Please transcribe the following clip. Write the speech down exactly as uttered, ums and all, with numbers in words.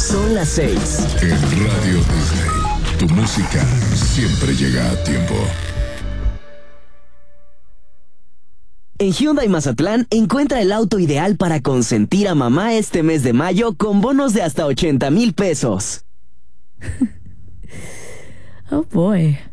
Son las seis. En Radio Disney, tu música siempre llega a tiempo. En Hyundai Mazatlán, encuentra el auto ideal para consentir a mamá este mes de mayo con bonos de hasta ochenta mil pesos. Oh boy.